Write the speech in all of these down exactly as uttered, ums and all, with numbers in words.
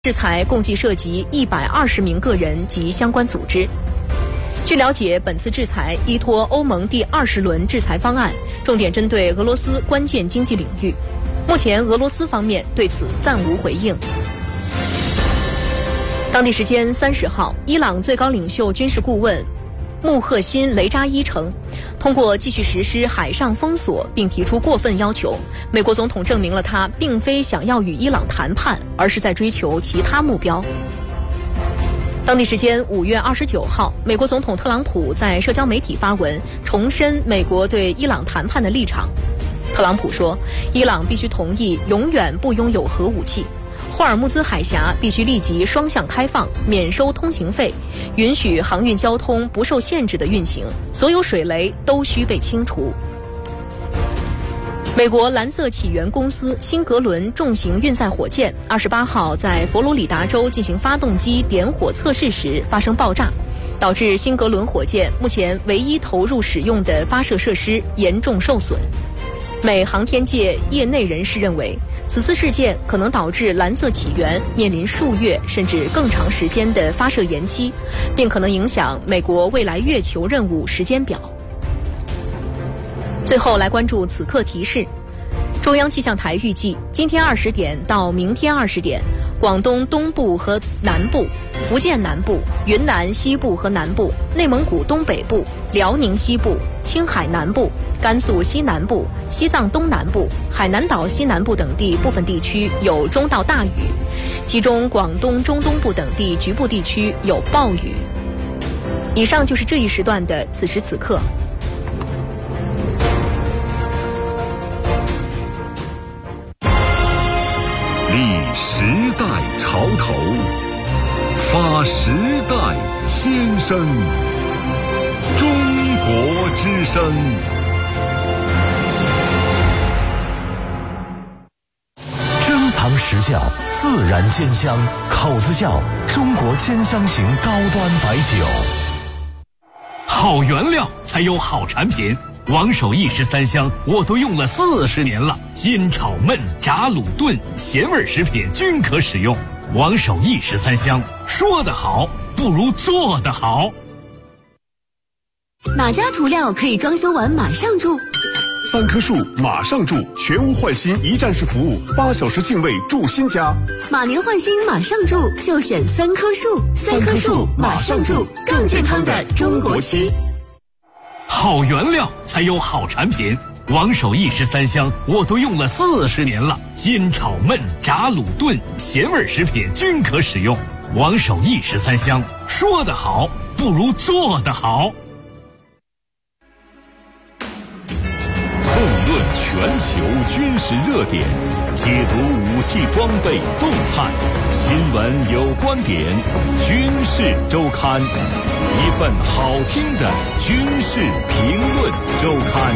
制裁共计涉及一百二十名个人及相关组织。据了解，本次制裁依托欧盟第二十轮制裁方案，重点针对俄罗斯关键经济领域。目前，俄罗斯方面对此暂无回应。当地时间三十号，伊朗最高领袖军事顾问穆赫辛·雷扎伊称，通过继续实施海上封锁并提出过分要求，美国总统证明了他并非想要与伊朗谈判，而是在追求其他目标。当地时间五月二十九号，美国总统特朗普在社交媒体发文，重申美国对伊朗谈判的立场。特朗普说，伊朗必须同意永远不拥有核武器，霍尔木兹海峡必须立即双向开放，免收通行费，允许航运交通不受限制的运行，所有水雷都需被清除。美国蓝色起源公司新格伦重型运载火箭二十八号在佛罗里达州进行发动机点火测试时发生爆炸，导致新格伦火箭目前唯一投入使用的发射设施严重受损。美航天界业内人士认为，此次事件可能导致蓝色起源面临数月甚至更长时间的发射延期，并可能影响美国未来月球任务时间表。最后来关注此刻提示。中央气象台预计，今天二十点到明天二十点，广东东部和南部、福建南部、云南西部和南部、内蒙古东北部、辽宁西部、青海南部、甘肃西南部、西藏东南部、海南岛西南部等地部分地区有中到大雨，其中广东中东部等地局部地区有暴雨。以上就是这一时段的此时此刻。 立时代潮头，发时代先声。中国之声。 珍藏实效，自然鲜香，口子窖中国千香型高端白酒。 好原料才有好产品。王守义十三香我都用了四十年了，煎炒焖炸卤炖咸味食品均可使用。王守义十三香，说得好不如做得好。 哪家涂料可以装修完马上住？ 三棵树马上住，全屋换新一站式服务，八小时净位住新家。 马年换新马上住，就选三棵树。三棵树马上住，更健康的中国吃。 好原料才有好产品。王守义十三香我都用了四十年了，煎炒焖炸卤炖咸味食品均可使用。王守义十三香，说得好不如做得好。 纵论全球军事热点，解读武器装备动态，新闻有观点，军事周刊，一份好听的军事评论周刊。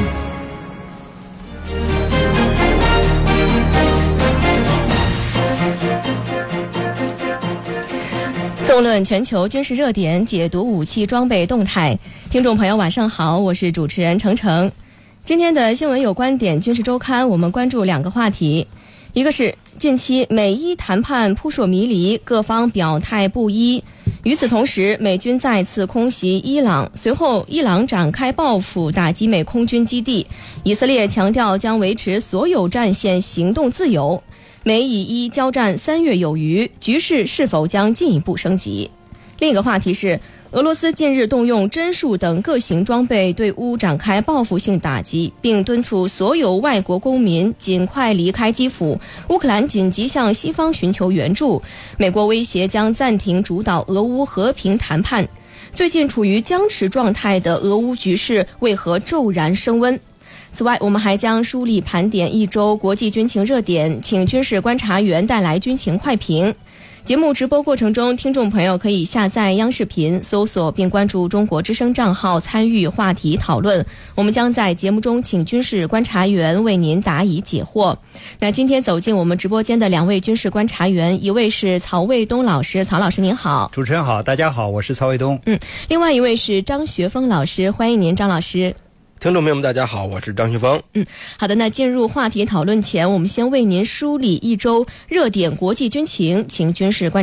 纵论全球军事热点，解读武器装备动态。听众朋友晚上好，我是主持人程程。今天的新闻有观点军事周刊，我们关注两个话题。一个是近期美伊谈判扑朔迷离，各方表态不一。与此同时，美军再次空袭伊朗，随后伊朗展开报复，打击美空军基地。以色列强调将维持所有战线行动自由。美以伊交战三月有余，局势是否将进一步升级？另一个话题是，俄罗斯近日动用针数等各型装备对乌展开报复性打击，并敦促所有外国公民尽快离开基辅。乌克兰紧急向西方寻求援助。美国威胁将暂停主导俄乌和平谈判。最近处于僵持状态的俄乌局势为何骤然升温？此外，我们还将梳理盘点一周国际军情热点，请军事观察员带来军情快评。节目直播过程中，听众朋友可以下载央视频，搜索并关注中国之声账号，参与话题讨论。我们将在节目中请军事观察员为您答疑解惑。那今天走进我们直播间的两位军事观察员，一位是曹卫东老师，曹老师您好。 主持人好，大家好，我是曹卫东。 嗯，另外一位是张学峰老师，欢迎您，张老师。 听众朋友们，大家好，我是张学芳。 嗯，好的，那进入话题讨论前，我们先为您梳理一周热点国际军情，请军事观